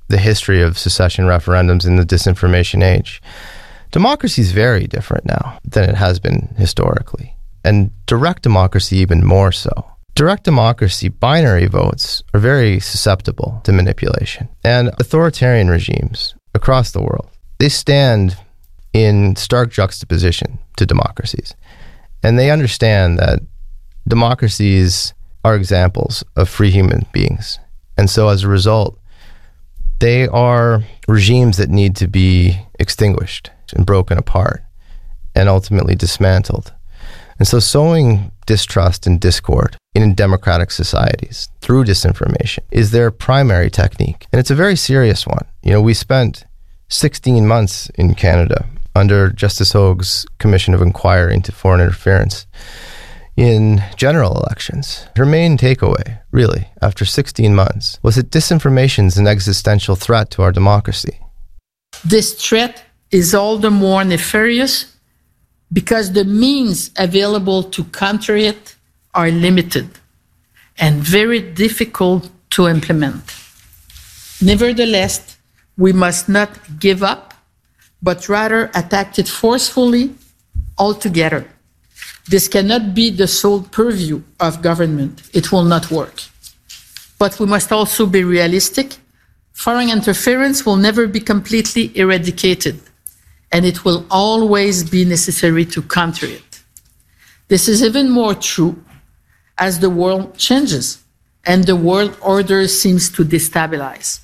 the history of secession referendums in the disinformation age. Democracy is very different now than it has been historically, and direct democracy even more so. Direct democracy, binary votes, are very susceptible to manipulation. And authoritarian regimes across the world, they stand in stark juxtaposition to democracies. And they understand that democracies are examples of free human beings. And so as a result, they are regimes that need to be extinguished and broken apart and ultimately dismantled. And so sowing distrust and discord in democratic societies through disinformation is their primary technique. And it's a very serious one. We spent 16 months in Canada under Justice Hogue's Commission of Inquiry into Foreign Interference in general elections. Her main takeaway, really, after 16 months, was that disinformation is an existential threat to our democracy. This threat is all the more nefarious because the means available to counter it are limited and very difficult to implement. Nevertheless, we must not give up, but rather attack it forcefully altogether. This cannot be the sole purview of government. It will not work. But we must also be realistic. Foreign interference will never be completely eradicated, and it will always be necessary to counter it. This is even more true as the world changes and the world order seems to destabilize.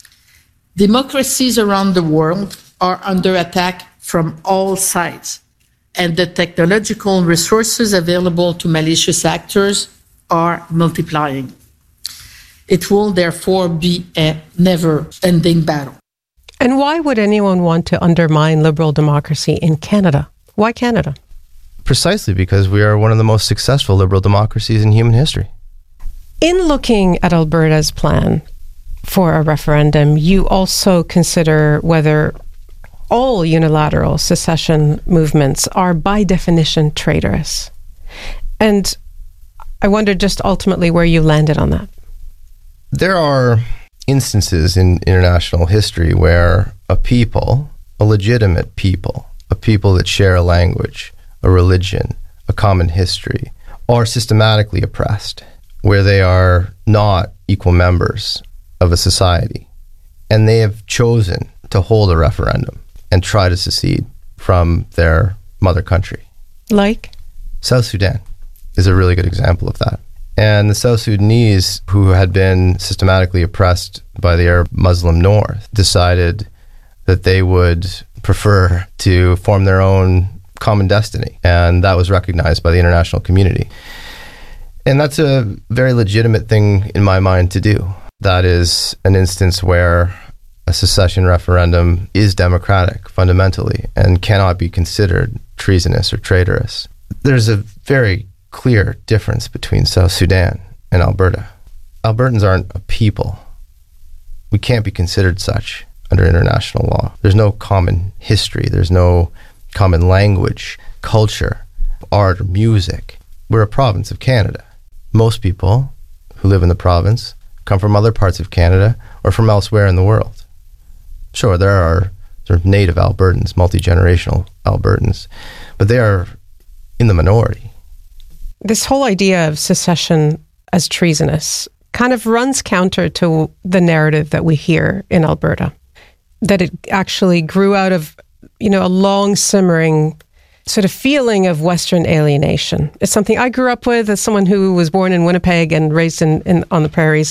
Democracies around the world are under attack from all sides, and the technological resources available to malicious actors are multiplying. It will therefore be a never-ending battle. And why would anyone want to undermine liberal democracy in Canada? Why Canada? Precisely because we are one of the most successful liberal democracies in human history. In looking at Alberta's plan for a referendum, you also consider whether all unilateral secession movements are by definition traitorous. And I wonder just ultimately where you landed on that. There are instances in international history where a people, a legitimate people, a people that share a language, a religion, a common history, are systematically oppressed, where they are not equal members of a society. And they have chosen to hold a referendum and try to secede from their mother country. Like? South Sudan is a really good example of that. And the South Sudanese, who had been systematically oppressed by the Arab Muslim North, decided that they would prefer to form their own common destiny. And that was recognized by the international community. And that's a very legitimate thing in my mind to do. That is an instance where a secession referendum is democratic fundamentally and cannot be considered treasonous or traitorous. There's a very clear difference between South Sudan and Alberta. Albertans aren't a people. We can't be considered such under international law. There's no common history. There's no common language, culture, art, or music. We're a province of Canada. Most people who live in the province come from other parts of Canada or from elsewhere in the world. Sure, there are sort of native Albertans, multi-generational Albertans, but they are in the minority. This whole idea of secession as treasonous kind of runs counter to the narrative that we hear in Alberta, that it actually grew out of, a long simmering sort of feeling of Western alienation. It's something I grew up with as someone who was born in Winnipeg and raised on the prairies.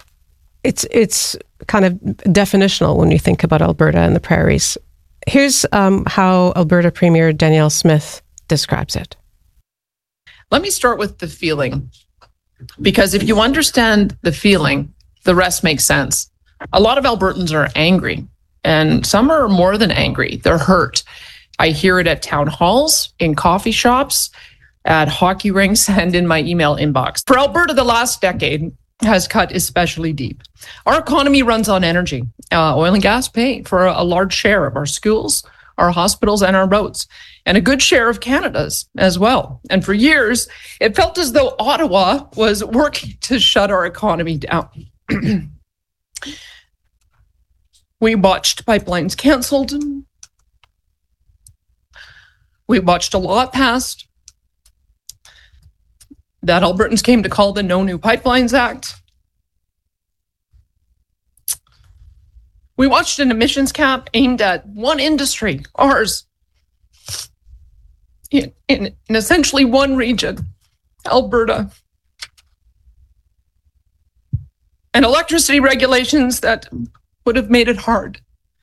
It's kind of definitional when you think about Alberta and the prairies. Here's how Alberta Premier Danielle Smith describes it. Let me start with the feeling, because if you understand the feeling, the rest makes sense. A lot of Albertans are angry, and some are more than angry. They're hurt. I hear it at town halls, in coffee shops, at hockey rinks, and in my email inbox. For Alberta, the last decade has cut especially deep. Our economy runs on energy. Oil and gas pay for a large share of our schools, our hospitals, and our roads, and a good share of Canada's as well. And for years, it felt as though Ottawa was working to shut our economy down. We watched pipelines canceled. We watched a law passed that Albertans came to call the No New Pipelines Act. We watched an emissions cap aimed at one industry, ours, in essentially one region, Alberta. And electricity regulations that would have made it hard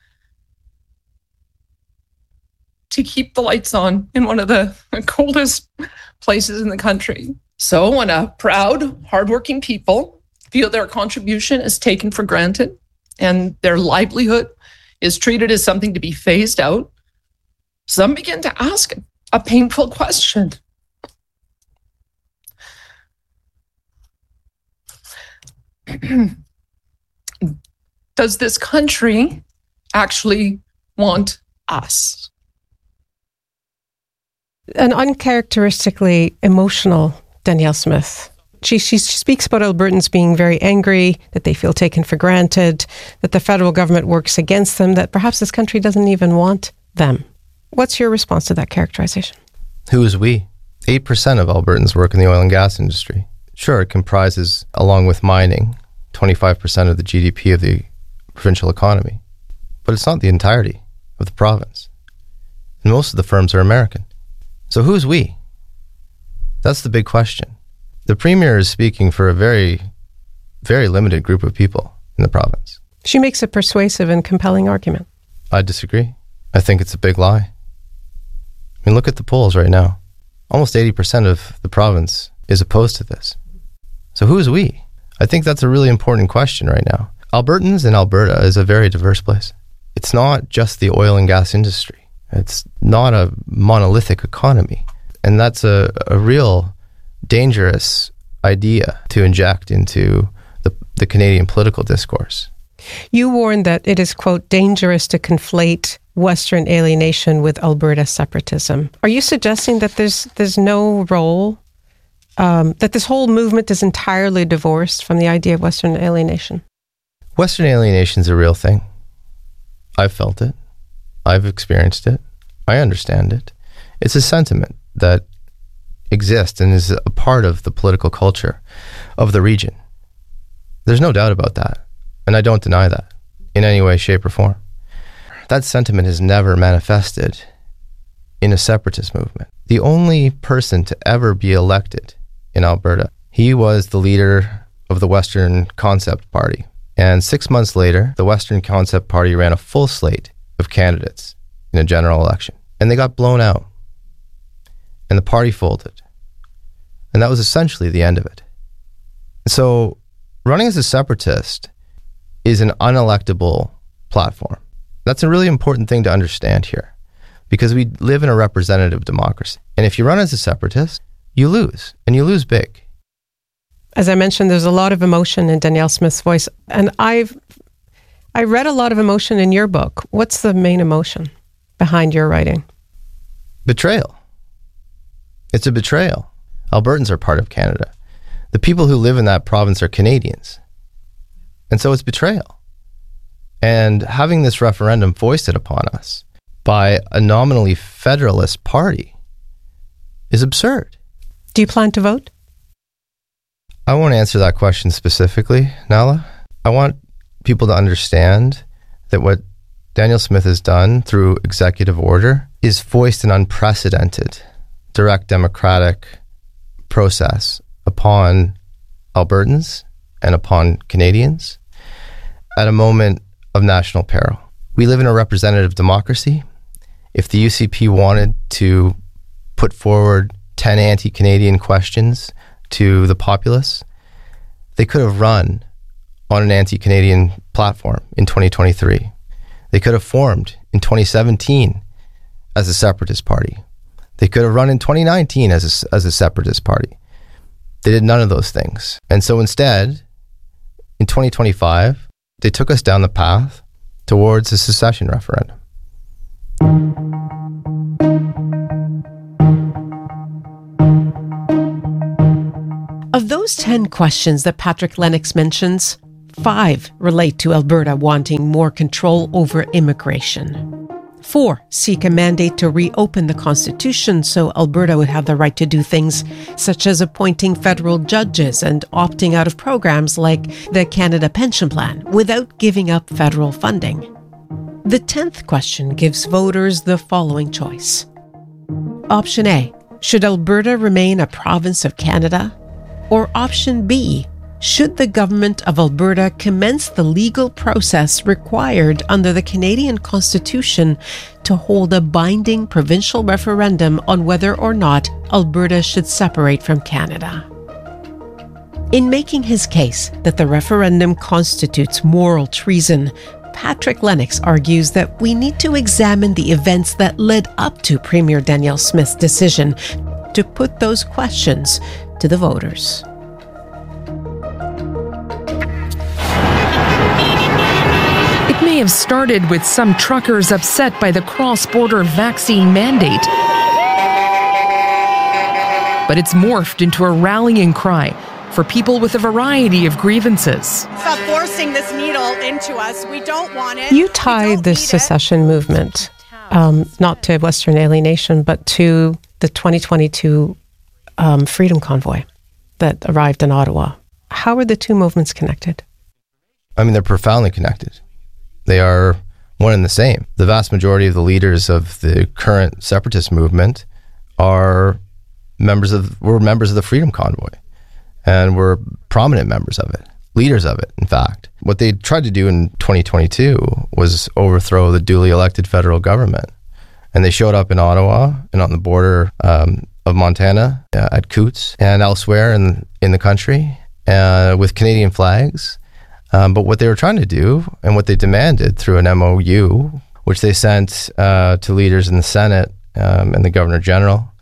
to keep the lights on in one of the coldest places in the country. So when a proud, hardworking people feel their contribution is taken for granted and their livelihood is treated as something to be phased out, some begin to ask a painful question. Does this country actually want us? An uncharacteristically emotional Danielle Smith. She speaks about Albertans being very angry, that they feel taken for granted, that the federal government works against them, that perhaps this country doesn't even want them. What's your response to that characterization? Who is we? 8% of Albertans work in the oil and gas industry. Sure, it comprises, along with mining, 25% of the GDP of the provincial economy. But it's not the entirety of the province. And most of the firms are American. So who's we? That's the big question. The Premier is speaking for a very, very limited group of people in the province. She makes a persuasive and compelling argument. I disagree. I think it's a big lie. I mean, look at the polls right now. Almost 80% of the province is opposed to this. So who is we? I think that's a really important question right now. Albertans in Alberta is a very diverse place. It's not just the oil and gas industry. It's not a monolithic economy. And that's a real dangerous idea to inject into the Canadian political discourse. You warn that it is, quote, dangerous to conflate Western alienation with Alberta separatism. Are you suggesting that there's no role, that this whole movement is entirely divorced from the idea of Western alienation? Western alienation is a real thing. I've felt it. I've experienced it. I understand it. It's a sentiment that exists and is a part of the political culture of the region. There's no doubt about that. And I don't deny that in any way, shape, or form. That sentiment has never manifested in a separatist movement. The only person to ever be elected in Alberta, he was the leader of the Western Concept Party. And 6 months later, the Western Concept Party ran a full slate of candidates in a general election. And they got blown out. And the party folded. And that was essentially the end of it. So running as a separatist is an unelectable platform. That's a really important thing to understand here, because we live in a representative democracy. And if you run as a separatist, you lose, and you lose big. As I mentioned, there's a lot of emotion in Danielle Smith's voice, and I read a lot of emotion in your book. What's the main emotion behind your writing? Betrayal. It's a betrayal. Albertans are part of Canada. The people who live in that province are Canadians. And so it's betrayal. And having this referendum foisted upon us by a nominally federalist party is absurd. Do you plan to vote? I won't answer that question specifically, Nala. I want people to understand that what Danielle Smith has done through executive order is foist an unprecedented direct democratic process upon Albertans and upon Canadians at a moment of national peril. We live in a representative democracy. If the UCP wanted to put forward 10 anti-Canadian questions to the populace, they could have run on an anti-Canadian platform in 2023. They could have formed in 2017 as a separatist party. They could have run in 2019 as a separatist party. They did none of those things. And so instead, in 2025, they took us down the path towards a secession referendum. Of those 10 questions that Patrick Lennox mentions, 5 relate to Alberta wanting more control over immigration. 4 seek a mandate to reopen the Constitution so Alberta would have the right to do things such as appointing federal judges and opting out of programs like the Canada Pension Plan without giving up federal funding. The 10th question gives voters the following choice. Option A, should Alberta remain a province of Canada? Or option B, should the government of Alberta commence the legal process required under the Canadian Constitution to hold a binding provincial referendum on whether or not Alberta should separate from Canada? In making his case that the referendum constitutes moral treason, Patrick Lennox argues that we need to examine the events that led up to Premier Danielle Smith's decision to put those questions to the voters. It may have started with some truckers upset by the cross-border vaccine mandate, but it's morphed into a rallying cry for people with a variety of grievances. Stop forcing this needle into us. We don't want it. You tie the secession movement, not to Western alienation, but to the 2022 Freedom Convoy that arrived in Ottawa. How are the two movements connected? I mean, they're profoundly connected. They are one and the same. The vast majority of the leaders of the current separatist movement were members of the Freedom Convoy, and were prominent members of it, leaders of it, in fact. What they tried to do in 2022 was overthrow the duly elected federal government. And they showed up in Ottawa and on the border of Montana at Coutts and elsewhere in the country with Canadian flags. But what they were trying to do and what they demanded through an MOU, which they sent to leaders in the Senate and the Governor General,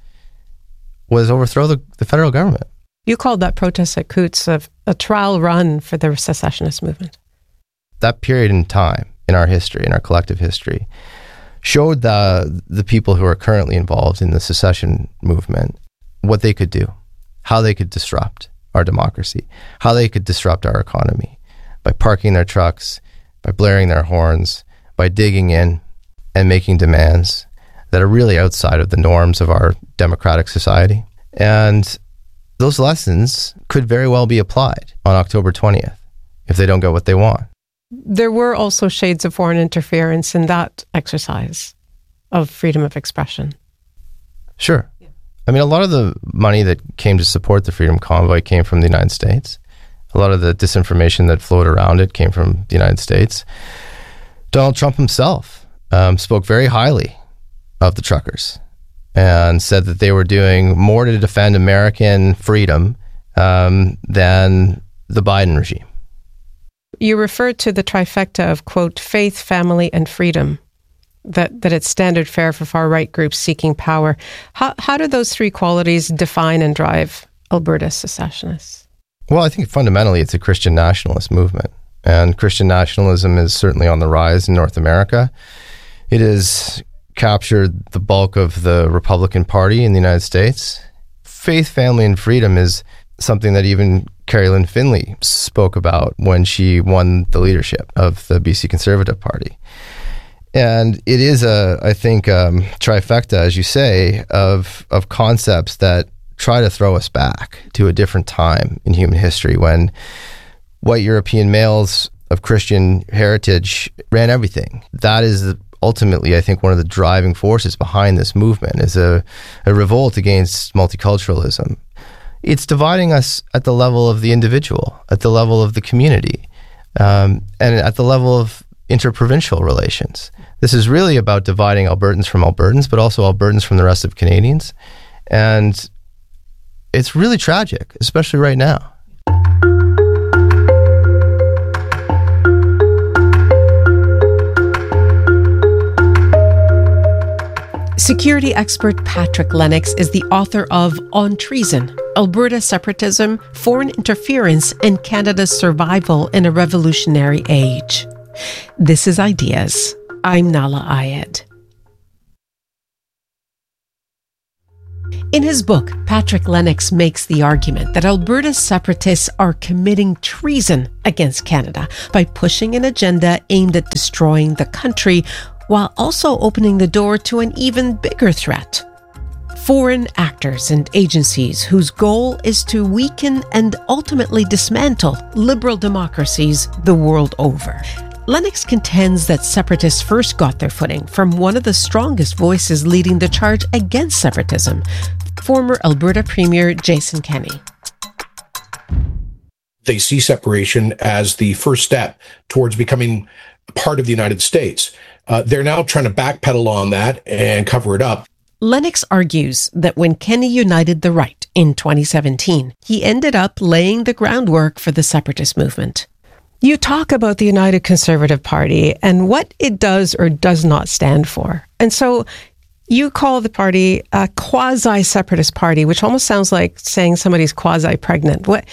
was overthrow the federal government. You called that protest at Coutts a trial run for the secessionist movement. That period in time in our history, in our collective history, showed the people who are currently involved in the secession movement what they could do, how they could disrupt our democracy, how they could disrupt our economy by parking their trucks, by blaring their horns, by digging in and making demands that are really outside of the norms of our democratic society. And those lessons could very well be applied on October 20th if they don't get what they want. There were also shades of foreign interference in that exercise of freedom of expression. Sure. Yeah. I mean, a lot of the money that came to support the Freedom Convoy came from the United States. A lot of the disinformation that flowed around it came from the United States. Donald Trump himself spoke very highly of the truckers and said that they were doing more to defend American freedom than the Biden regime. You referred to the trifecta of, quote, faith, family, and freedom, that it's standard fare for far-right groups seeking power. How do those three qualities define and drive Alberta secessionists? Well, I think fundamentally it's a Christian nationalist movement, and Christian nationalism is certainly on the rise in North America. It has captured the bulk of the Republican Party in the United States. Faith, family, and freedom is something that even Carrie Lynn Finley spoke about when she won the leadership of the BC Conservative Party. And it is I think, trifecta, as you say, of concepts that try to throw us back to a different time in human history when white European males of Christian heritage ran everything. That is ultimately, I think, one of the driving forces behind this movement is a revolt against multiculturalism. It's dividing us at the level of the individual, at the level of the community, and at the level of interprovincial relations. This is really about dividing Albertans from Albertans, but also Albertans from the rest of Canadians. And it's really tragic, especially right now. Security expert Patrick Lennox is the author of On Treason, Alberta Separatism, Foreign Interference, and Canada's Survival in a Revolutionary Age. This is Ideas. I'm Nahlah Ayed. In his book, Patrick Lennox makes the argument that Alberta's separatists are committing treason against Canada by pushing an agenda aimed at destroying the country while also opening the door to an even bigger threat. Foreign actors and agencies whose goal is to weaken and ultimately dismantle liberal democracies the world over. Lennox contends that separatists first got their footing from one of the strongest voices leading the charge against separatism, former Alberta Premier Jason Kenney. They see separation as the first step towards becoming part of the United States. They're now trying to backpedal on that and cover it up. Lennox argues that when Kenney united the right in 2017, he ended up laying the groundwork for the separatist movement. You talk about the United Conservative Party and what it does or does not stand for. And so you call the party a quasi-separatist party, which almost sounds like saying somebody's quasi-pregnant. What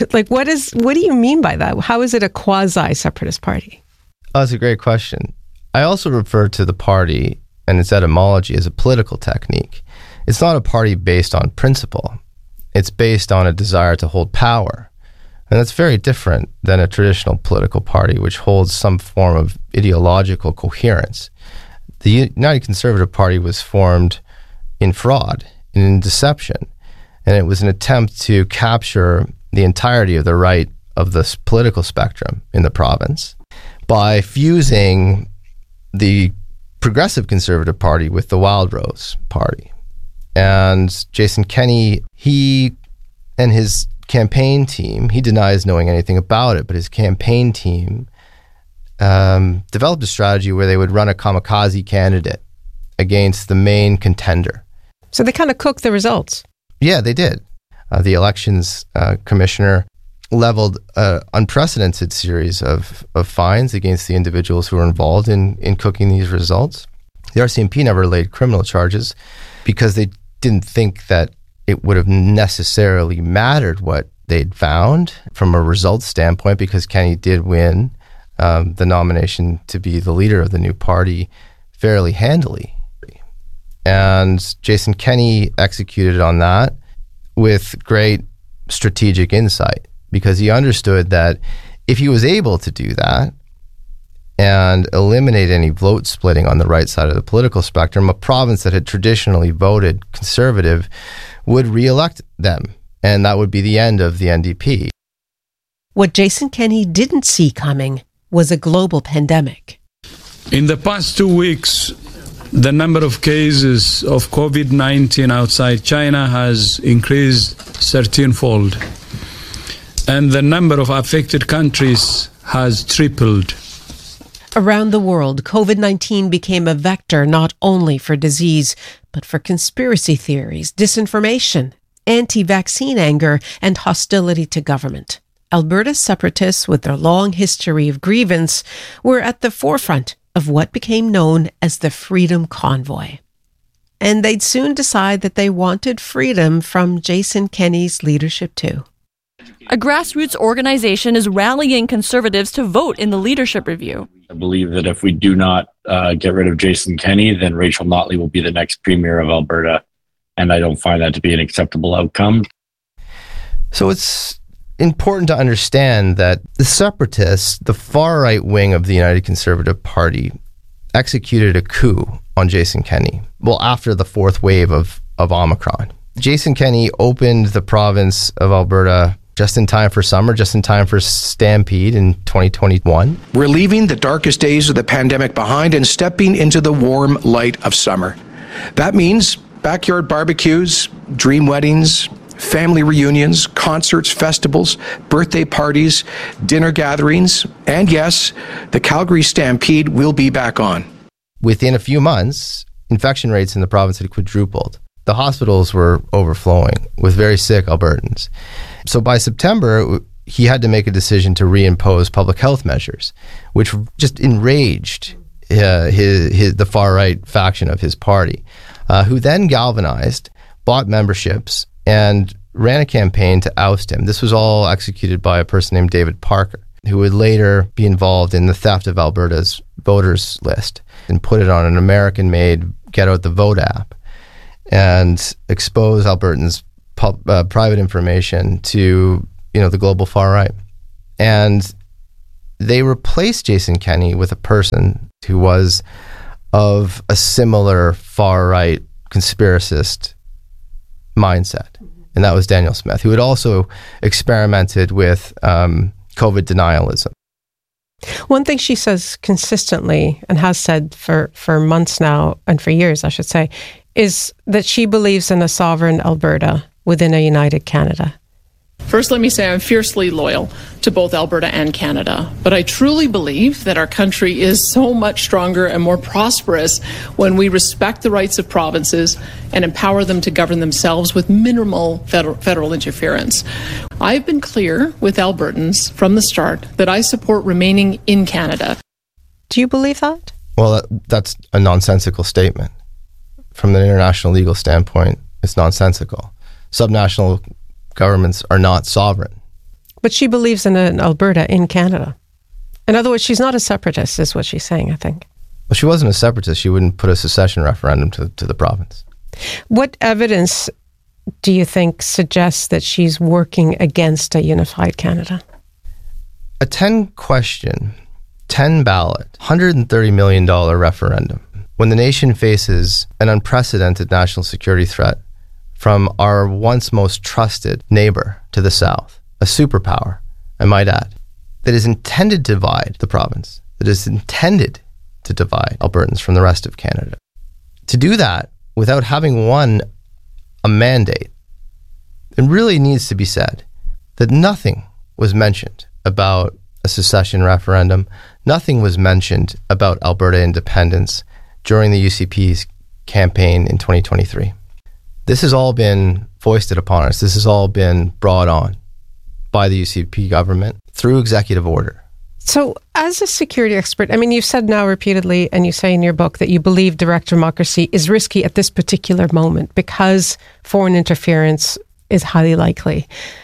do you mean by that? How is it a quasi-separatist party? Oh, that's a great question. I also refer to the party and its etymology as a political technique. It's not a party based on principle. It's based on a desire to hold power. And that's very different than a traditional political party, which holds some form of ideological coherence. The United Conservative Party was formed in fraud and in deception, and it was an attempt to capture the entirety of the right of the political spectrum in the province by fusing the Progressive Conservative Party with the Wildrose Party. And Jason Kenney, he and his campaign team, he denies knowing anything about it, but his campaign team developed a strategy where they would run a kamikaze candidate against the main contender. So they kind of cooked the results. Yeah, they did. The elections commissioner leveled an unprecedented series of fines against the individuals who were involved in cooking these results. The RCMP never laid criminal charges because they didn't think that it would have necessarily mattered what they'd found from a results standpoint, because Kenney did win the nomination to be the leader of the new party fairly handily. And Jason Kenney executed on that with great strategic insight, because he understood that if he was able to do that and eliminate any vote splitting on the right side of the political spectrum, a province that had traditionally voted conservative would re-elect them, and that would be the end of the NDP. What Jason Kenney didn't see coming was a global pandemic. In the past 2 weeks, the number of cases of COVID-19 outside China has increased 13-fold, and the number of affected countries has tripled. Around the world, COVID-19 became a vector not only for disease, but for conspiracy theories, disinformation, anti-vaccine anger, and hostility to government. Alberta separatists, with their long history of grievance, were at the forefront of what became known as the Freedom Convoy. And they'd soon decide that they wanted freedom from Jason Kenney's leadership too. A grassroots organization is rallying Conservatives to vote in the leadership review. I believe that if we do not get rid of Jason Kenney, then Rachel Notley will be the next premier of Alberta. And I don't find that to be an acceptable outcome. So it's important to understand that the separatists, the far-right wing of the United Conservative Party, executed a coup on Jason Kenney, well, after the fourth wave of Omicron. Jason Kenney opened the province of Alberta just in time for summer, just in time for Stampede in 2021. We're leaving the darkest days of the pandemic behind and stepping into the warm light of summer. That means backyard barbecues, dream weddings, family reunions, concerts, festivals, birthday parties, dinner gatherings, and yes, the Calgary Stampede will be back on. Within a few months, infection rates in the province had quadrupled. The hospitals were overflowing with very sick Albertans. So by September, he had to make a decision to reimpose public health measures, which just enraged the far-right faction of his party, who then galvanized, bought memberships, and ran a campaign to oust him. This was all executed by a person named David Parker, who would later be involved in the theft of Alberta's voters list and put it on an American-made Get Out the Vote app. and expose Albertans' private information to, the global far right. And they replaced Jason Kenney with a person who was of a similar far right conspiracist mindset. And that was Daniel Smith, who had also experimented with COVID denialism. One thing she says consistently, and has said for months now, and for years, I should say, is that she believes in a sovereign Alberta within a united Canada. First, let me say I'm fiercely loyal to both Alberta and Canada, but I truly believe that our country is so much stronger and more prosperous when we respect the rights of provinces and empower them to govern themselves with minimal federal interference. I've been clear with Albertans from the start that I support remaining in Canada. Do you believe that? Well, that's a nonsensical statement. From an international legal standpoint, it's nonsensical. Subnational governments are not sovereign. But she believes in an Alberta in Canada. In other words, she's not a separatist, is what she's saying, I think. Well, she wasn't a separatist. She wouldn't put a secession referendum to the province. What evidence do you think suggests that she's working against a unified Canada? A 10-question, 10-ballot, $130 million referendum, when the nation faces an unprecedented national security threat from our once most trusted neighbor to the south, a superpower, I might add, that is intended to divide the province, that is intended to divide Albertans from the rest of Canada. To do that without having won a mandate, it really needs to be said that nothing was mentioned about a secession referendum, nothing was mentioned about Alberta independence during the UCP's campaign in 2023. This has all been foisted upon us. This has all been brought on by the UCP government through executive order. So as a security expert, I mean, you've said now repeatedly, and you say in your book that you believe direct democracy is risky at this particular moment because foreign interference is highly likely,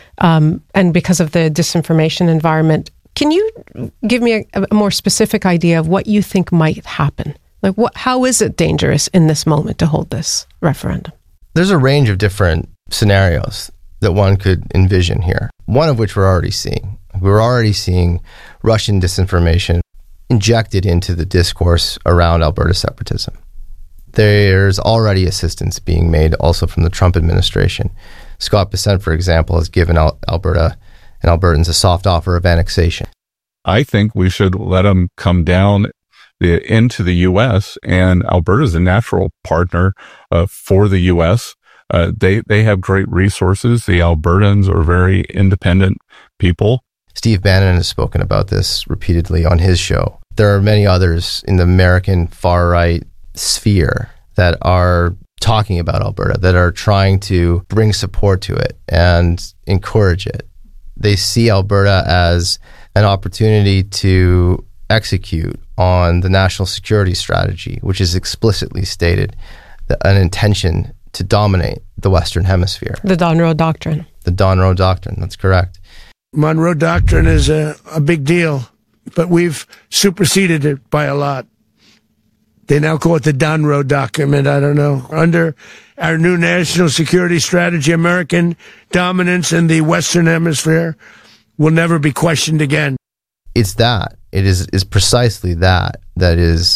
and because of the disinformation environment. Can you give me a more specific idea of what you think might happen? Like, how is it dangerous in this moment to hold this referendum? There's a range of different scenarios that one could envision here, one of which we're already seeing. We're already seeing Russian disinformation injected into the discourse around Alberta separatism. There's already assistance being made also from the Trump administration. Scott Bessent, for example, has given Alberta and Albertans a soft offer of annexation. I think we should let them come down into the U.S., and Alberta is a natural partner for the U.S. They have great resources. The Albertans are very independent people. Steve Bannon has spoken about this repeatedly on his show. There are many others in the American far-right sphere that are talking about Alberta, that are trying to bring support to it and encourage it. They see Alberta as an opportunity to execute on the national security strategy, which is explicitly stated an intention to dominate the Western Hemisphere. The Donroe Doctrine. The Donroe Doctrine, that's correct. Monroe Doctrine is a big deal, but we've superseded it by a lot. They now call it the Donroe Document. I don't know. Under our new national security strategy, American dominance in the Western Hemisphere will never be questioned again. It's that. It is precisely that is,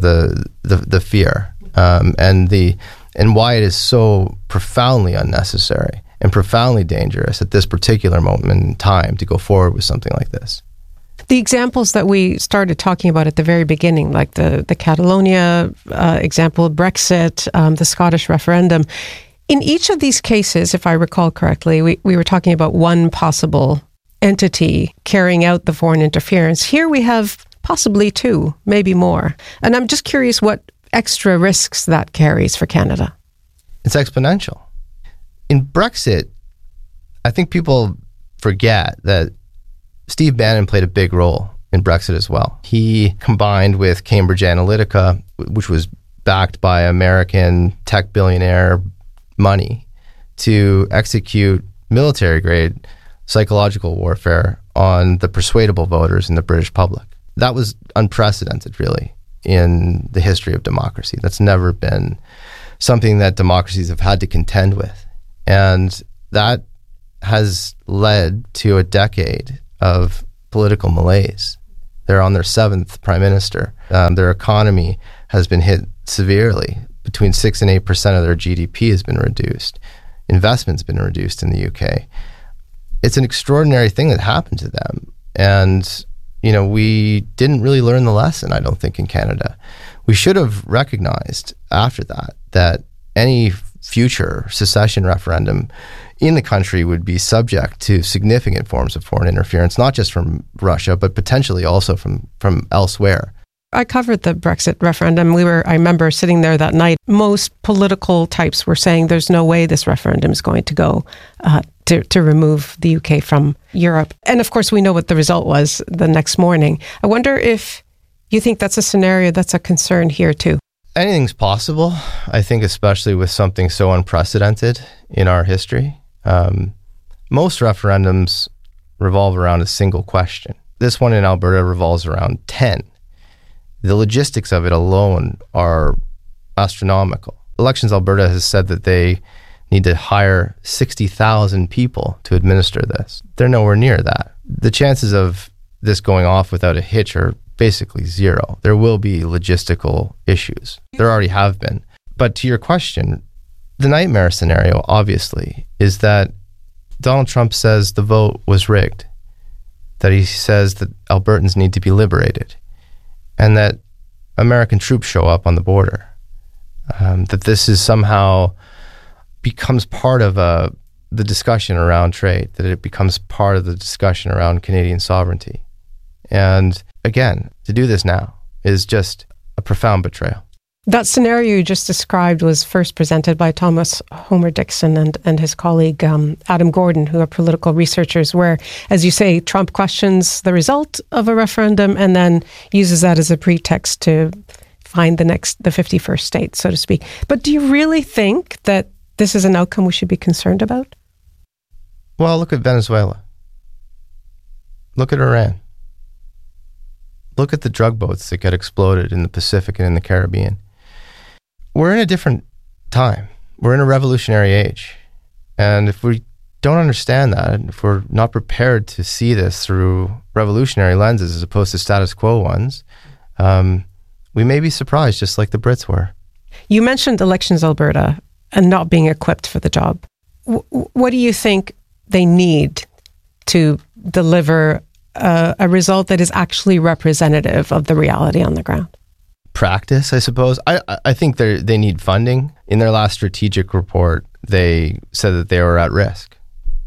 the fear, and why it is so profoundly unnecessary and profoundly dangerous at this particular moment in time to go forward with something like this. The examples that we started talking about at the very beginning, like the Catalonia example, Brexit, the Scottish referendum, in each of these cases, if I recall correctly, we were talking about one possible entity carrying out the foreign interference. Here we have possibly two, maybe more. And I'm just curious what extra risks that carries for Canada. It's exponential. In Brexit, I think people forget that Steve Bannon played a big role in Brexit as well. He combined with Cambridge Analytica, which was backed by American tech billionaire money, to execute military-grade psychological warfare on the persuadable voters in the British public. That was unprecedented, really, in the history of democracy. That's never been something that democracies have had to contend with. And that has led to a decade of political malaise. They're on their 7th prime minister. Their economy has been hit severely. Between 6 and 8% of their GDP has been reduced. Investment's been reduced in the UK. It's an extraordinary thing that happened to them. And, we didn't really learn the lesson, I don't think, in Canada. We should have recognized after that any future secession referendum in the country would be subject to significant forms of foreign interference, not just from Russia, but potentially also from elsewhere. I covered the Brexit referendum. I remember sitting there that night. Most political types were saying there's no way this referendum is going to go to remove the UK from Europe. And of course, we know what the result was the next morning. I wonder if you think that's a scenario that's a concern here too. Anything's possible, I think, especially with something so unprecedented in our history. Most referendums revolve around a single question. This one in Alberta revolves around 10. The logistics of it alone are astronomical. Elections Alberta has said that they need to hire 60,000 people to administer this. They're nowhere near that. The chances of this going off without a hitch are basically zero. There will be logistical issues. There already have been. But to your question, the nightmare scenario, obviously, is that Donald Trump says the vote was rigged, that he says that Albertans need to be liberated, and that American troops show up on the border, that this is somehow becomes part of the discussion around trade, that it becomes part of the discussion around Canadian sovereignty. And again, to do this now is just a profound betrayal. That scenario you just described was first presented by Thomas Homer Dixon and his colleague Adam Gordon, who are political researchers, where, as you say, Trump questions the result of a referendum and then uses that as a pretext to find the 51st state, so to speak. But do you really think that this is an outcome we should be concerned about? Well, look at Venezuela. Look at Iran. Look at the drug boats that get exploded in the Pacific and in the Caribbean. We're in a different time. We're in a revolutionary age. And if we don't understand that, if we're not prepared to see this through revolutionary lenses as opposed to status quo ones, we may be surprised, just like the Brits were. You mentioned Elections Alberta and not being equipped for the job. What do you think they need to deliver a result that is actually representative of the reality on the ground? Practice, I suppose. I think they need funding. In their last strategic report, they said that they were at risk.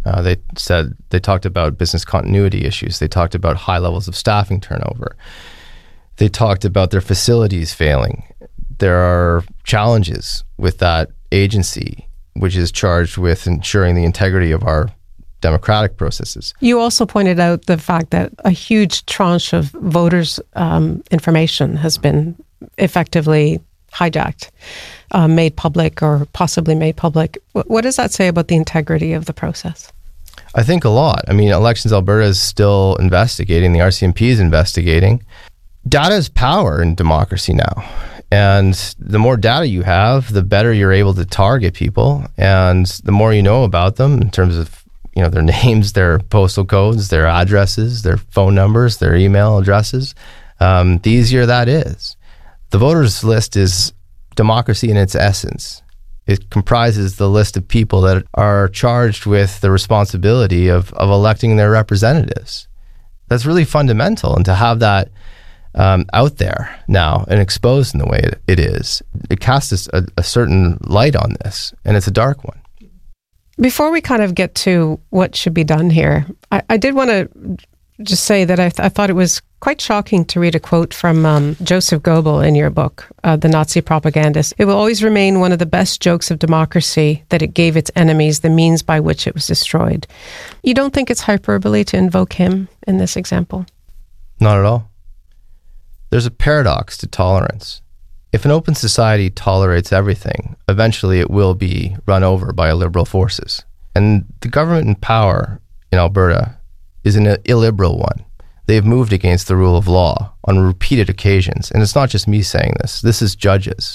They talked about business continuity issues. They talked about high levels of staffing turnover. They talked about their facilities failing. There are challenges with that agency, which is charged with ensuring the integrity of our democratic processes. You also pointed out the fact that a huge tranche of voters' information has been effectively hijacked, made public or possibly made public. What does that say about the integrity of the process? I think a lot. I mean, Elections Alberta is still investigating. The RCMP is investigating. Data is power in democracy now. And the more data you have, the better you're able to target people. And the more you know about them in terms of their names, their postal codes, their addresses, their phone numbers, their email addresses, the easier that is. The voters list is democracy in its essence. It comprises the list of people that are charged with the responsibility of electing their representatives. That's really fundamental. And to have that out there now and exposed in the way it is, it casts a certain light on this, and it's a dark one. Before we kind of get to what should be done here, I did want to just say that I thought it was quite shocking to read a quote from Joseph Goebbels in your book, The Nazi Propagandist. It will always remain one of the best jokes of democracy that it gave its enemies the means by which it was destroyed. You don't think it's hyperbole to invoke him in this example? Not at all. There's a paradox to tolerance. If an open society tolerates everything, eventually it will be run over by illiberal forces. And the government in power in Alberta is an illiberal one. They have moved against the rule of law on repeated occasions. And it's not just me saying this. This is judges.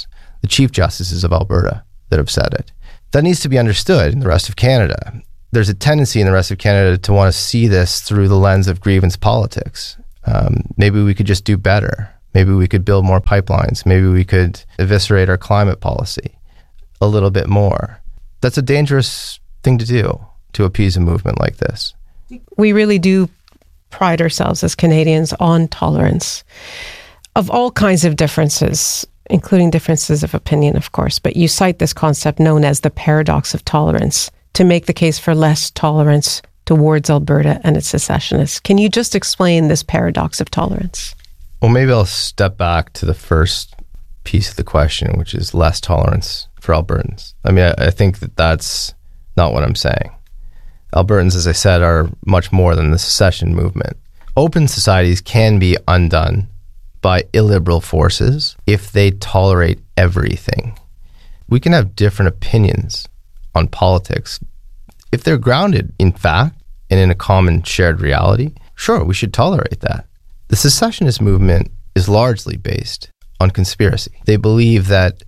the chief justices of Alberta that have said it. That needs to be understood in the rest of Canada. There's a tendency in the rest of Canada to want to see this through the lens of grievance politics. Maybe we could just do better. Maybe we could build more pipelines. Maybe we could eviscerate our climate policy a little bit more. That's a dangerous thing to do, to appease a movement like this. We really do pride ourselves as Canadians on tolerance of all kinds of differences, including differences of opinion, of course. But you cite this concept known as the paradox of tolerance to make the case for less tolerance towards Alberta and its secessionists. Can you just explain this paradox of tolerance? Well, maybe I'll step back to the first piece of the question, which is less tolerance for Albertans. I mean, I think that that's not what I'm saying. Albertans, as I said, are much more than the secession movement. Open societies can be undone by illiberal forces if they tolerate everything. We can have different opinions on politics. If they're grounded in fact and in a common shared reality, sure, we should tolerate that. The secessionist movement is largely based on conspiracy. They believe that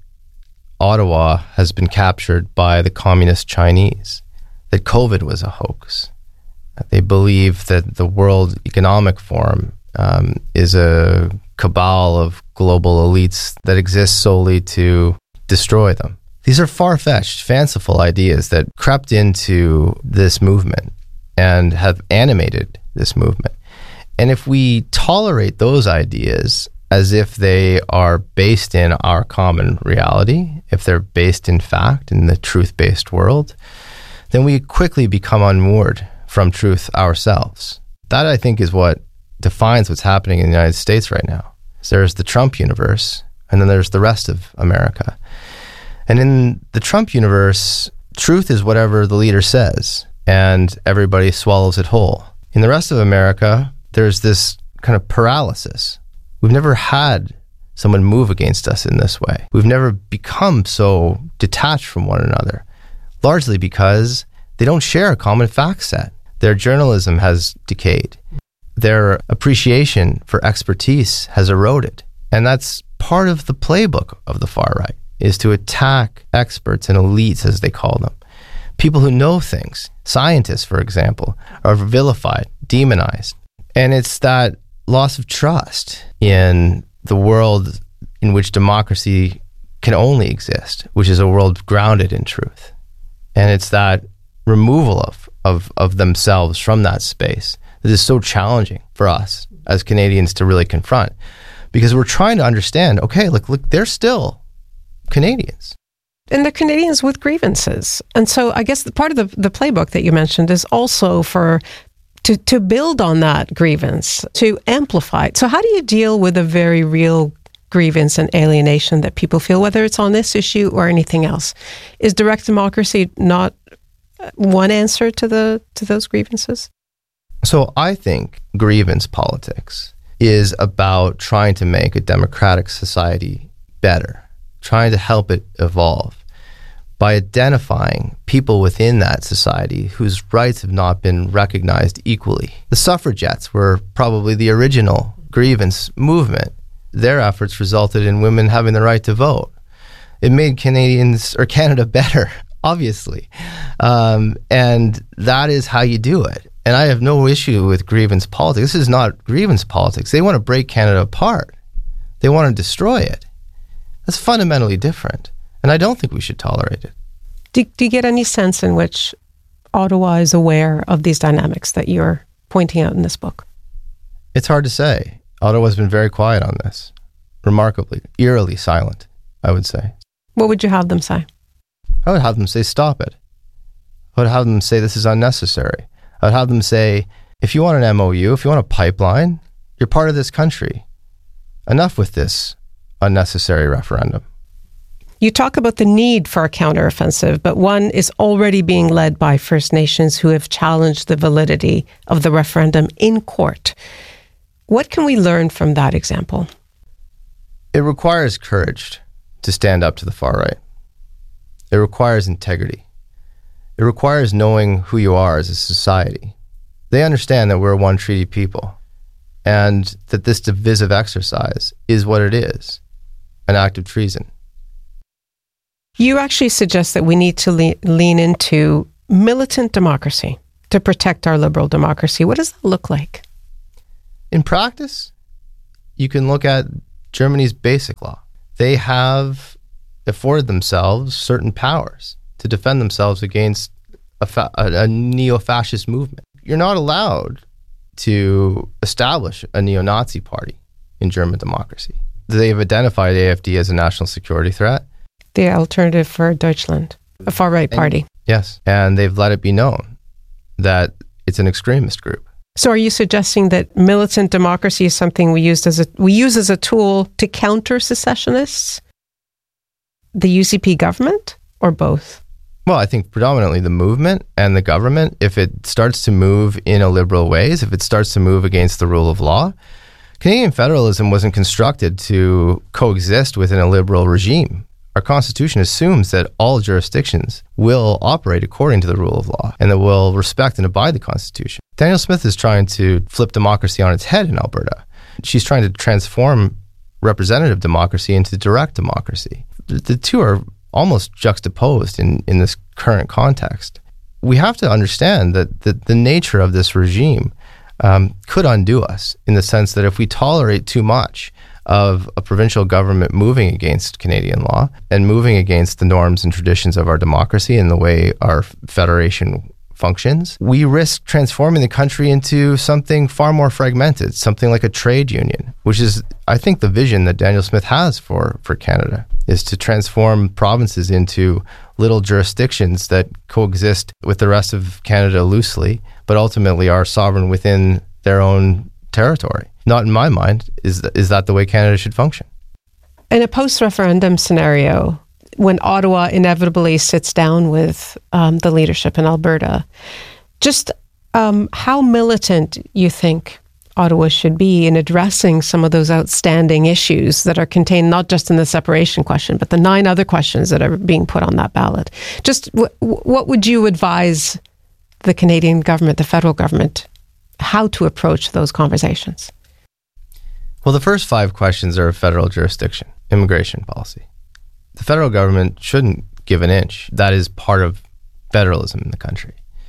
Ottawa has been captured by the communist Chinese, that COVID was a hoax. They believe that the World Economic Forum is a cabal of global elites that exists solely to destroy them. These are far-fetched, fanciful ideas that crept into this movement and have animated this movement. And if we tolerate those ideas as if they are based in our common reality, if they're based in fact in the truth-based world, then we quickly become unmoored from truth ourselves. That, I think, is what defines what's happening in the United States right now. So there's the Trump universe, and then there's the rest of America. And in the Trump universe, truth is whatever the leader says, and everybody swallows it whole. In the rest of America, there's this kind of paralysis. We've never had someone move against us in this way. We've never become so detached from one another, largely because they don't share a common fact set. Their journalism has decayed. Their appreciation for expertise has eroded. And that's part of the playbook of the far right, is to attack experts and elites, as they call them. People who know things. Scientists, for example, are vilified, demonized. And it's that loss of trust in the world in which democracy can only exist, which is a world grounded in truth. And it's that removal of themselves from that space that is so challenging for us as Canadians to really confront. Because we're trying to understand, okay, look, they're still Canadians. And they're Canadians with grievances. And so I guess part of the playbook that you mentioned is also to build on that grievance, to amplify it. So how do you deal with a very real grievance and alienation that people feel, whether it's on this issue or anything else? Is direct democracy not one answer to those grievances? So I think grievance politics is about trying to make a democratic society better, trying to help it evolve by identifying people within that society whose rights have not been recognized equally. The suffragettes were probably the original grievance movement. Their efforts resulted in women having the right to vote. It made Canada better, obviously. And that is how you do it. And I have no issue with grievance politics. This is not grievance politics. They want to break Canada apart. They want to destroy it. That's fundamentally different. And I don't think we should tolerate it. Do you get any sense in which Ottawa is aware of these dynamics that you're pointing out in this book? It's hard to say. Ottawa's been very quiet on this. Remarkably, eerily silent, I would say. What would you have them say? I would have them say, stop it. I would have them say, this is unnecessary. I would have them say, if you want an MOU, if you want a pipeline, you're part of this country. Enough with this unnecessary referendum. You talk about the need for a counteroffensive, but one is already being led by First Nations who have challenged the validity of the referendum in court. What can we learn from that example? It requires courage to stand up to the far right. It requires integrity. It requires knowing who you are as a society. They understand that we're a one treaty people and that this divisive exercise is what it is, an act of treason. You actually suggest that we need to lean into militant democracy to protect our liberal democracy. What does that look like? In practice, you can look at Germany's basic law. They have afforded themselves certain powers to defend themselves against a neo-fascist movement. You're not allowed to establish a neo-Nazi party in German democracy. They've identified AfD as a national security threat. The Alternative for Deutschland, a far-right party. Yes, and they've let it be known that it's an extremist group. So are you suggesting that militant democracy is something we use as a tool to counter secessionists? The UCP government, or both? Well, I think predominantly the movement and the government, if it starts to move in illiberal ways, if it starts to move against the rule of law. Canadian federalism wasn't constructed to coexist with an illiberal regime. Our Constitution assumes that all jurisdictions will operate according to the rule of law and that will respect and abide the Constitution. Danielle Smith is trying to flip democracy on its head in Alberta. She's trying to transform representative democracy into direct democracy. The two are almost juxtaposed in this current context. We have to understand that the nature of this regime could undo us in the sense that if we tolerate too much of a provincial government moving against Canadian law and moving against the norms and traditions of our democracy and the way our federation functions, we risk transforming the country into something far more fragmented, something like a trade union, which is, I think, the vision that Danielle Smith has for Canada, is to transform provinces into little jurisdictions that coexist with the rest of Canada loosely, but ultimately are sovereign within their own territory. Not in my mind is that the way Canada should function. In a post-referendum scenario, when Ottawa inevitably sits down with the leadership in Alberta, just how militant you think Ottawa should be in addressing some of those outstanding issues that are contained not just in the separation question, but the 9 other questions that are being put on that ballot. Just what would you advise the Canadian government, the federal government, how to approach those conversations? Well, the first 5 questions are of federal jurisdiction, immigration policy. The federal government shouldn't give an inch. That is part of federalism in the country.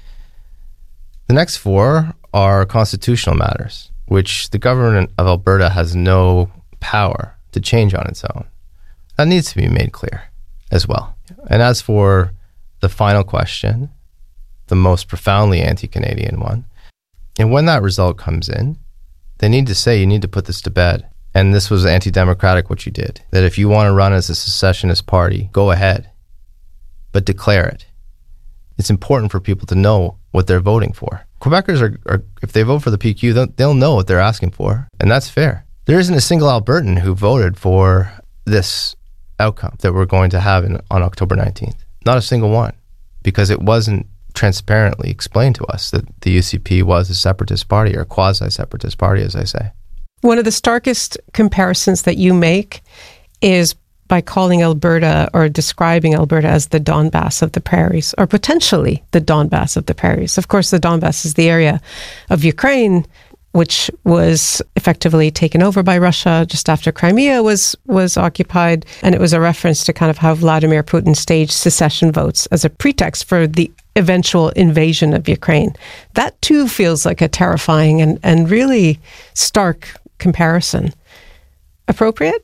The next 4 are constitutional matters, which the government of Alberta has no power to change on its own. That needs to be made clear as well. And as for the final question, the most profoundly anti-Canadian one, and when that result comes in, they need to say, you need to put this to bed. And this was anti-democratic what you did. That if you want to run as a secessionist party, go ahead, but declare it. It's important for people to know what they're voting for. Quebecers are if they vote for the PQ, they'll know what they're asking for, and that's fair. There isn't a single Albertan who voted for this outcome that we're going to have on October 19th. Not a single one, because it wasn't transparently explained to us that the UCP was a separatist party or quasi-separatist party, as I say. One of the starkest comparisons that you make is by calling Alberta or describing Alberta as the Donbass of the prairies, or potentially the Donbass of the prairies. Of course, the Donbass is the area of Ukraine which was effectively taken over by Russia just after Crimea was occupied. And it was a reference to kind of how Vladimir Putin staged secession votes as a pretext for the eventual invasion of Ukraine. That too feels like a terrifying and really stark comparison. Appropriate?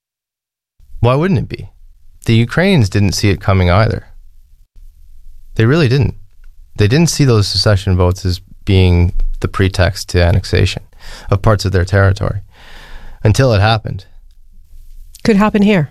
Why wouldn't it be? The Ukrainians didn't see it coming either. They really didn't. They didn't see those secession votes as being the pretext to annexation of parts of their territory until it happened. Could happen here.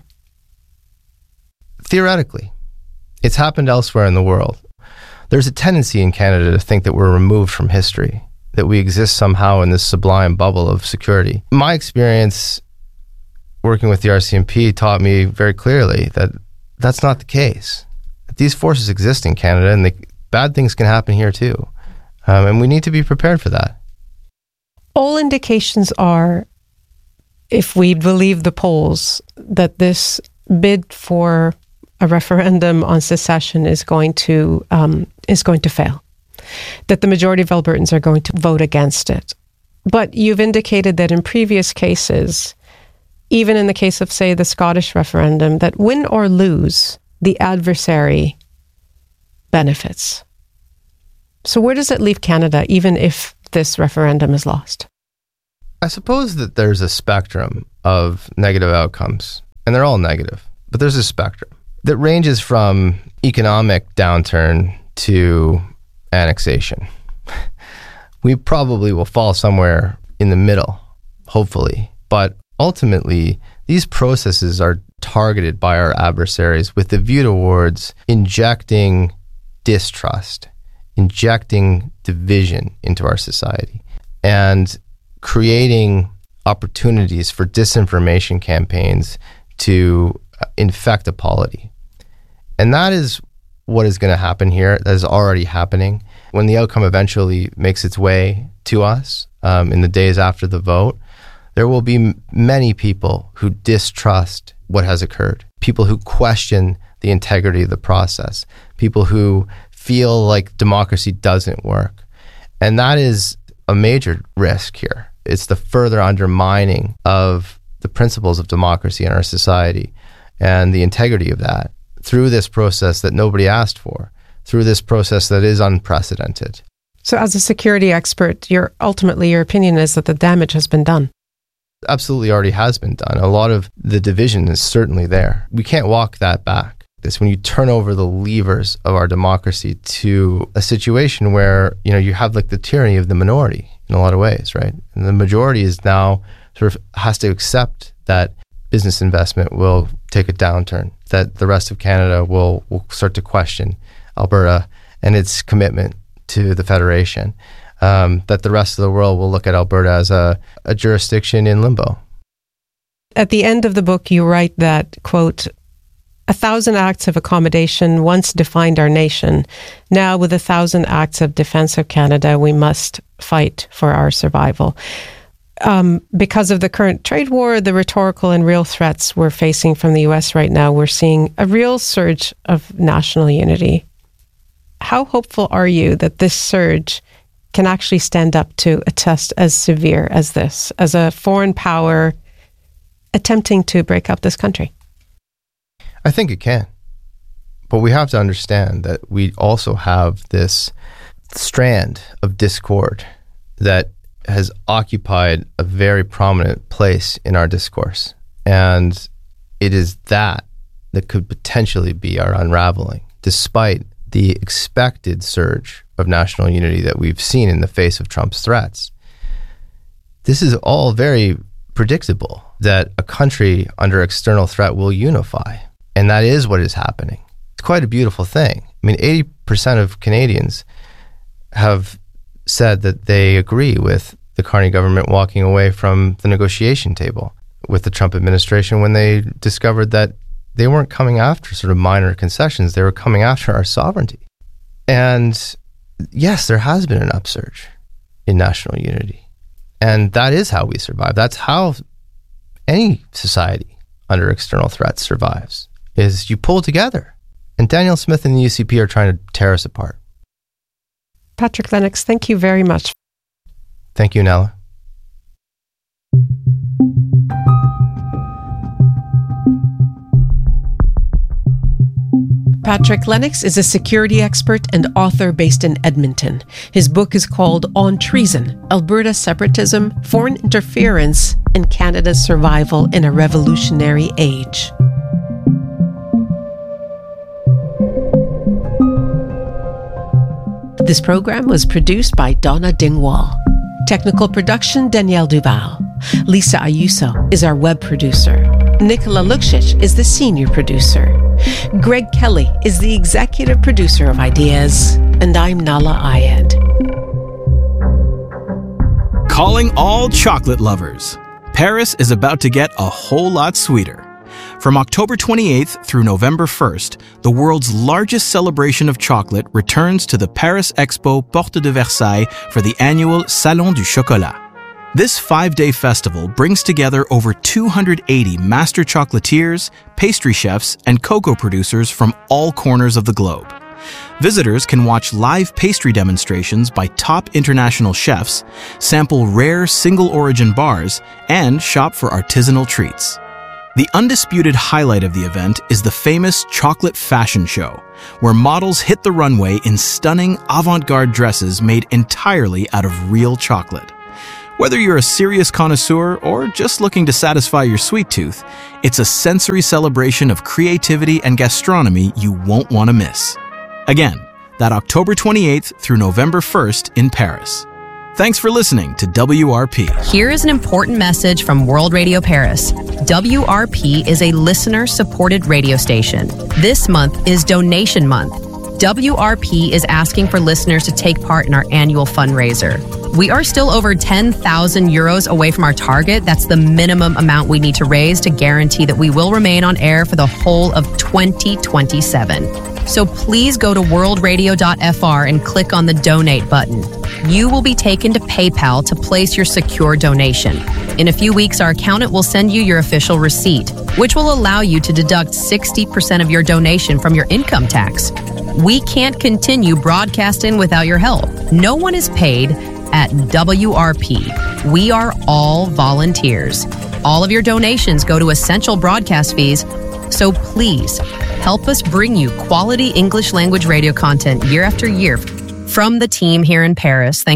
Theoretically. It's happened elsewhere in the world. There's a tendency in Canada to think that we're removed from history, that we exist somehow in this sublime bubble of security. My experience working with the RCMP taught me very clearly that that's not the case. That these forces exist in Canada, and bad things can happen here too. And we need to be prepared for that. All indications are, if we believe the polls, that this bid for a referendum on secession is going to fail. That the majority of Albertans are going to vote against it. But you've indicated that in previous cases, even in the case of, say, the Scottish referendum, that win or lose, the adversary benefits. So where does it leave Canada, even if this referendum is lost? I suppose that there's a spectrum of negative outcomes, and they're all negative, but there's a spectrum that ranges from economic downturn to annexation. We probably will fall somewhere in the middle, hopefully, but ultimately, these processes are targeted by our adversaries with the view towards injecting distrust, injecting division into our society, and creating opportunities for disinformation campaigns to infect a polity. And that is what is going to happen here. That is already happening. When the outcome eventually makes its way to us in the days after the vote, there will be many people who distrust what has occurred, people who question the integrity of the process, people who feel like democracy doesn't work. And that is a major risk here. It's the further undermining of the principles of democracy in our society and the integrity of that through this process that nobody asked for, through this process that is unprecedented. So as a security expert, your opinion is that the damage has been done. Absolutely already has been done. A lot of the division is certainly there. We can't walk that back. It's when you turn over the levers of our democracy to a situation where, you have like the tyranny of the minority in a lot of ways, right? And the majority is now sort of has to accept that business investment will take a downturn, that the rest of Canada will start to question Alberta and its commitment to the Federation. That the rest of the world will look at Alberta as a jurisdiction in limbo. At the end of the book, you write that, quote, 1,000 acts of accommodation once defined our nation. Now, with 1,000 acts of defense of Canada, we must fight for our survival. Because of the current trade war, the rhetorical and real threats we're facing from the U.S. right now, we're seeing a real surge of national unity. How hopeful are you that this surge can actually stand up to a test as severe as this, as a foreign power attempting to break up this country? I think it can. But we have to understand that we also have this strand of discord that has occupied a very prominent place in our discourse. And it is that could potentially be our unraveling, despite the expected surge of national unity that we've seen in the face of Trump's threats. This is all very predictable, that a country under external threat will unify. And that is what is happening. It's quite a beautiful thing. I mean, 80% of Canadians have said that they agree with the Carney government walking away from the negotiation table with the Trump administration when they discovered that they weren't coming after sort of minor concessions. They were coming after our sovereignty. And yes, there has been an upsurge in national unity. And that is how we survive. That's how any society under external threats survives, is you pull together. And Danielle Smith and the UCP are trying to tear us apart. Patrick Lennox, thank you very much. Thank you, Nella. Patrick Lennox is a security expert and author based in Edmonton. His book is called On Treason: Alberta Separatism, Foreign Interference, and Canada's Survival in a Revolutionary Age. This program was produced by Donna Dingwall. Technical production, Danielle Duval. Lisa Ayuso is our web producer. Nicola Luksic is the senior producer. Greg Kelly is the executive producer of Ideas. And I'm Nala Ayed. Calling all chocolate lovers. Paris is about to get a whole lot sweeter. From October 28th through November 1st, the world's largest celebration of chocolate returns to the Paris Expo Porte de Versailles for the annual Salon du Chocolat. This 5-day festival brings together over 280 master chocolatiers, pastry chefs, and cocoa producers from all corners of the globe. Visitors can watch live pastry demonstrations by top international chefs, sample rare single-origin bars, and shop for artisanal treats. The undisputed highlight of the event is the famous chocolate fashion show, where models hit the runway in stunning avant-garde dresses made entirely out of real chocolate. Whether you're a serious connoisseur or just looking to satisfy your sweet tooth, it's a sensory celebration of creativity and gastronomy you won't want to miss. Again, that October 28th through November 1st in Paris. Thanks for listening to WRP. Here is an important message from World Radio Paris. WRP is a listener-supported radio station. This month is Donation Month. WRP is asking for listeners to take part in our annual fundraiser. We are still over 10,000 euros away from our target. That's the minimum amount we need to raise to guarantee that we will remain on air for the whole of 2027. So please go to worldradio.fr and click on the donate button. You will be taken to PayPal to place your secure donation. In a few weeks, our accountant will send you your official receipt, which will allow you to deduct 60% of your donation from your income tax. We can't continue broadcasting without your help. No one is paid at WRP. We are all volunteers. All of your donations go to essential broadcast fees, so please help us bring you quality English language radio content year after year from the team here in Paris. Thank